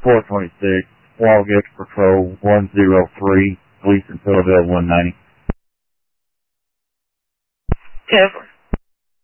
426, Log X Patrol 103, Police in Philadelphia 190. 10